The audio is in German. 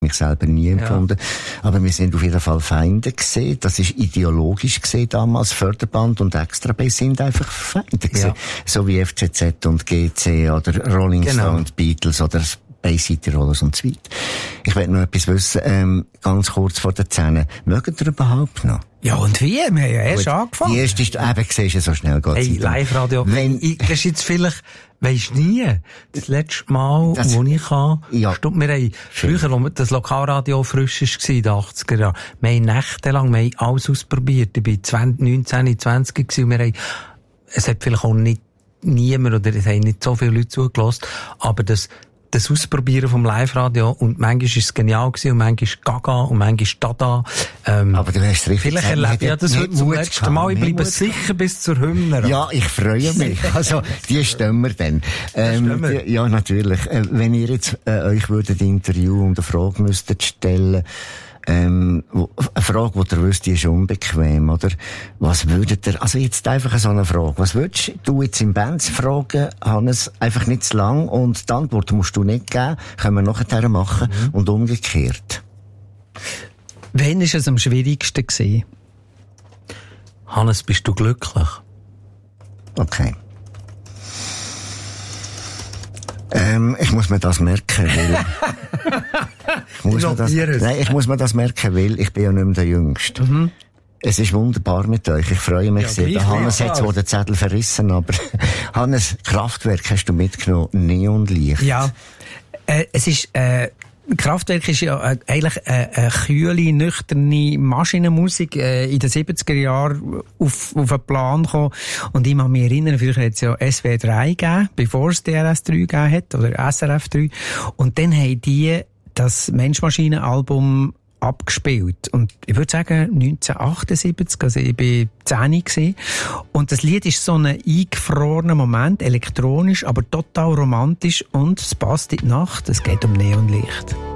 ich selber nie empfunden. Aber wir sind auf jeden Fall Feinde gesehen. Das ist ideologisch gesehen damals. Förderband und Extra B sind einfach Feinde gesehen. So wie FCZ und GC oder Rolling Stones, Beatles oder Bay City Rollers und so weiter. Ich will noch etwas wissen, ganz kurz vor der 10. Mögt ihr überhaupt noch? Ja, und wie? Wir haben ja erst angefangen. Die erste ist, eben, siehst du, so schnell geht's. Hey, Live-Radio. Das ist jetzt vielleicht, weisst nie, das letzte Mal, wo ich kann, stimmt, wir haben früher, wo das Lokalradio frisch war, in den 80er Jahren, wir haben nächtelang, wir haben alles ausprobiert. Ich war 19, 20 gewesen, und wir haben, es hat vielleicht auch nicht niemand, oder es haben nicht so viele Leute zugelassen, aber das Ausprobieren vom Live-Radio, und manchmal ist es genial gewesen, und manchmal Gaga, und manchmal Dada. Aber du hast richtig vielleicht erlebe ich das heute zum letzten Mal. Ich bleibe sicher bis zur Hymne. Ja, ich freue mich. Also, die stimmen wir dann. Ja, natürlich. Wenn ihr jetzt, euch würdet Interview und eine Frage müsstet stellen, eine Frage, die ihr wisst, die ist unbequem, oder? Was würdet ihr, also jetzt einfach so eine Frage, was würdest du jetzt im Benz fragen, Hannes, einfach nicht zu lang, und die Antwort musst du nicht geben, können wir nachher machen, und umgekehrt. Wann war es am schwierigsten gewesen? Hannes, bist du glücklich? Okay. Ich muss mir das merken, weil... ich muss mir das merken, weil ich bin ja nicht mehr der Jüngste. Es ist wunderbar mit euch. Ich freue mich sehr. Der Hannes hat zwar den Zettel verrissen, aber Hannes, Kraftwerk hast du mitgenommen, Neonlicht. Ja, es ist... Kraftwerk ist ja eigentlich eine kühle, nüchterne Maschinenmusik in den 70er Jahren auf einen Plan gekommen. Und ich kann mich erinnern, früher hat es ja SW3 gegeben, bevor es DRS3 gegeben hat, oder SRF3. Und dann haben die das Mensch-Maschinen-Album abgespielt. Und ich würde sagen, 1978, also ich bin 10 gewesen. Und das Lied ist so ein eingefrorener Moment, elektronisch, aber total romantisch, und es passt in die Nacht, es geht um Neonlicht.